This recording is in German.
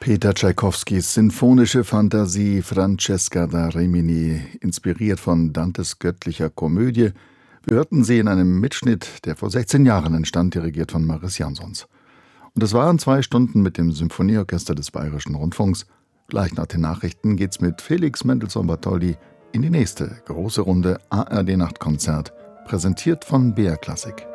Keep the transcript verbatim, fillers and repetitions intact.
Peter Tschaikowskis sinfonische Fantasie Francesca da Rimini, inspiriert von Dantes göttlicher Komödie. Wir hörten sie in einem Mitschnitt, der vor sechzehn Jahren entstand, dirigiert von Mariss Jansons. Und es waren zwei Stunden mit dem Symphonieorchester des Bayerischen Rundfunks. Gleich nach den Nachrichten geht's mit Felix Mendelssohn-Bartholdy in die nächste große Runde A R D Nachtkonzert, präsentiert von B R Klassik.